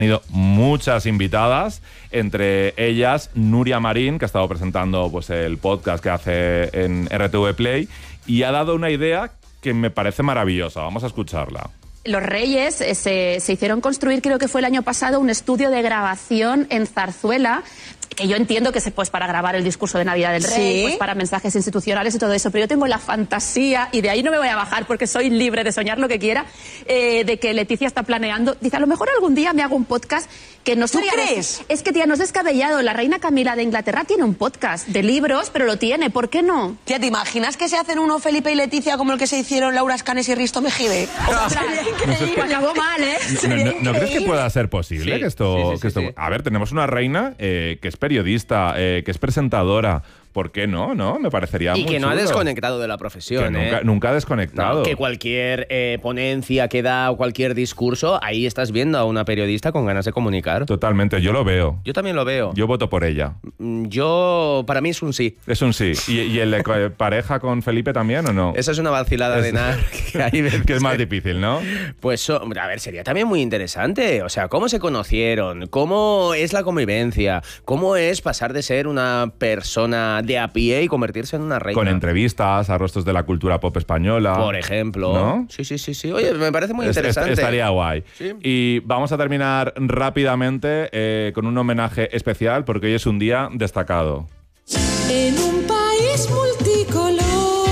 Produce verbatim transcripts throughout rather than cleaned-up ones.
tenido muchas invitadas, entre ellas Nuria Marín, que ha estado presentando pues, el podcast que hace en R T V Play, y ha dado una idea que me parece maravillosa. Vamos a escucharla. Los Reyes se, se hicieron construir, creo que fue el año pasado, un estudio de grabación en Zarzuela, que yo entiendo que es pues, para grabar el discurso de Navidad del Rey, ¿sí? Pues para mensajes institucionales y todo eso, pero yo tengo la fantasía, y de ahí no me voy a bajar porque soy libre de soñar lo que quiera, eh, de que Leticia está planeando, dice, a lo mejor algún día me hago un podcast que no sería... ¿Tú crees? Des... Es que, tía, no es descabellado, la reina Camila de Inglaterra tiene un podcast de libros, pero lo tiene, ¿por qué no? Tía, ¿te imaginas que se hacen uno Felipe y Leticia como el que se hicieron Laura Escanes y Risto Mejide? Pues acabó mal, ¿eh? No, no, ¿No crees que pueda ser posible? Sí, que esto, sí, sí, sí, que esto... sí. A ver, tenemos una reina eh, que es periodista, eh, que es presentadora. ¿Por qué no? ¿No? Me parecería Y muy que no ha chulo. desconectado de la profesión, que ¿eh? nunca, nunca ha desconectado. No, que cualquier eh, ponencia que da o cualquier discurso, ahí estás viendo a una periodista con ganas de comunicar. Totalmente, yo lo veo. Yo también lo veo. Yo voto por ella. Yo, para mí es un sí. Es un sí. ¿Y, y el de co- pareja con Felipe también o no? Esa es una vacilada Es- de nada. Que, hay veces que es más que- difícil, ¿no? Pues, so- a ver, sería también muy interesante. O sea, cómo se conocieron, cómo es la convivencia, cómo es pasar de ser una persona de a pie y convertirse en una reina. Con entrevistas a rostros de la cultura pop española. Por ejemplo. ¿No? Sí, sí, sí, sí. Oye, me parece muy Es- interesante. es- Estaría guay. Sí. Y vamos a terminar rápidamente eh, con un homenaje especial porque hoy es un día destacado. En un país multicolor.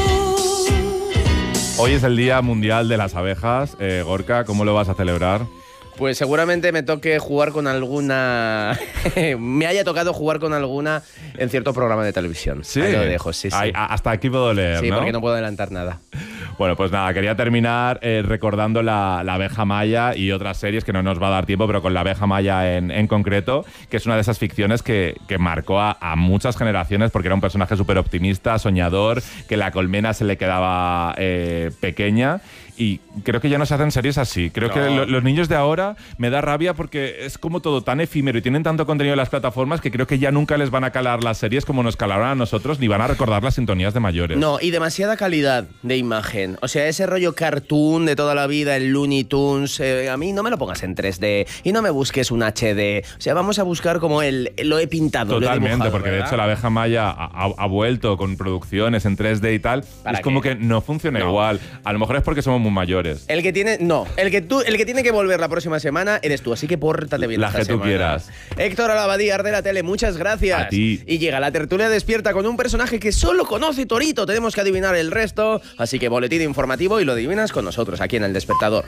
Hoy es el Día Mundial de las Abejas. Eh, Gorka, ¿cómo lo vas a celebrar? Pues seguramente me toque jugar con alguna... me haya tocado jugar con alguna en cierto programa de televisión. Sí. Ahí lo dejo, sí, sí. Ahí, a- hasta aquí puedo leer, Sí, ¿no? porque no puedo adelantar nada. Bueno, pues nada, quería terminar eh, recordando la, la abeja maya y otras series que no nos va a dar tiempo, pero con la abeja maya en, en concreto, que es una de esas ficciones que, que marcó a, a muchas generaciones porque era un personaje súper optimista, soñador, que la colmena se le quedaba eh, pequeña. Y creo que ya no se hacen series así. Creo No. que lo- los niños de ahora me da rabia porque es como todo tan efímero y tienen tanto contenido en las plataformas que creo que ya nunca les van a calar las series como nos calaron a nosotros, ni van a recordar las sintonías de mayores. No, y demasiada calidad de imagen. O sea, ese rollo cartoon de toda la vida, el Looney Tunes, eh, a mí no me lo pongas en tres D y no me busques un H D. O sea, vamos a buscar como el lo he pintado, Totalmente, lo he dibujado, porque de ¿verdad? hecho la abeja maya ha, ha- ha vuelto con producciones en tres D y tal. ¿Para Es como qué? que no funciona No. igual. A lo mejor es porque somos muy mayores. El que tiene, no, el que tú, el que tiene que volver la próxima semana eres tú, así que pórtate bien La esta que tú semana. quieras. Héctor Alabadíar de la tele, muchas gracias. A ti. Y llega la tertulia despierta con un personaje que solo conoce Torito, tenemos que adivinar el resto, así que boletín informativo y lo adivinas con nosotros aquí en El Despertador.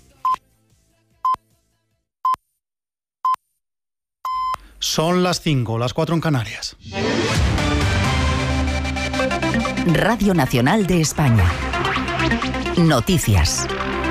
Son las cinco, las cuatro en Canarias. Radio Nacional de España. Noticias.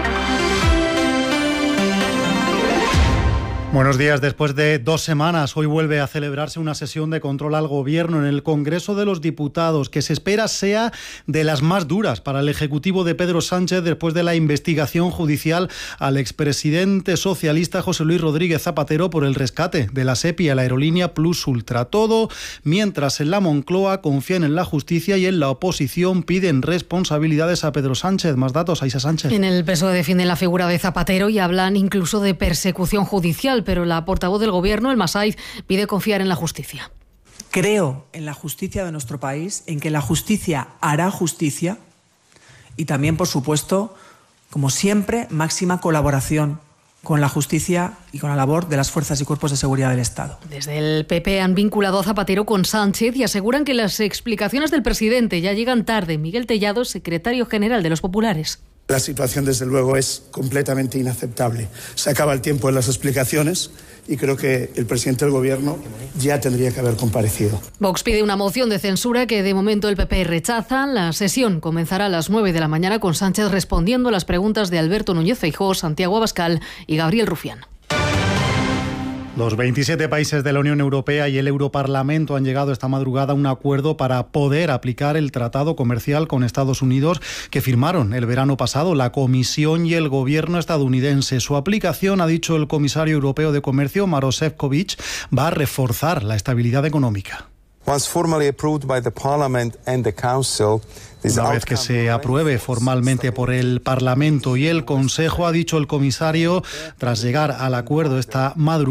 Buenos días. Después de dos semanas, hoy vuelve a celebrarse una sesión de control al Gobierno en el Congreso de los Diputados, que se espera sea de las más duras para el Ejecutivo de Pedro Sánchez después de la investigación judicial al expresidente socialista José Luis Rodríguez Zapatero por el rescate de la SEPI a la aerolínea Plus Ultra. Todo mientras en la Moncloa confían en la justicia y en la oposición piden responsabilidades a Pedro Sánchez. Más datos, Aisha Sánchez. En el P S O E defienden la figura de Zapatero y hablan incluso de persecución judicial, pero la portavoz del Gobierno, el Masaiz, pide confiar en la justicia. Creo en la justicia de nuestro país, en que la justicia hará justicia y también, por supuesto, como siempre, máxima colaboración con la justicia y con la labor de las fuerzas y cuerpos de seguridad del Estado. Desde el P P han vinculado a Zapatero con Sánchez y aseguran que las explicaciones del presidente ya llegan tarde. Miguel Tellado, secretario general de los Populares. La situación, desde luego, es completamente inaceptable. Se acaba el tiempo en las explicaciones y creo que el presidente del Gobierno ya tendría que haber comparecido. Vox pide una moción de censura que de momento el P P rechaza. La sesión comenzará a las nueve de la mañana con Sánchez respondiendo a las preguntas de Alberto Núñez Feijóo, Santiago Abascal y Gabriel Rufián. Los veintisiete países de la Unión Europea y el Europarlamento han llegado esta madrugada a un acuerdo para poder aplicar el tratado comercial con Estados Unidos que firmaron el verano pasado la Comisión y el Gobierno estadounidense. Su aplicación, ha dicho el comisario europeo de Comercio, Maroš Šefčovič, va a reforzar la estabilidad económica. Once formally approved by the Parliament and the Council, Una vez que se apruebe formalmente por el Parlamento y el Consejo, ha dicho el comisario, tras llegar al acuerdo esta madrugada,